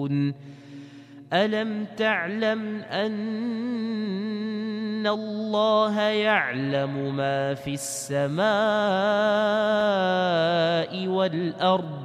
ألم تعلم أن الله يعلم ما في السماء والأرض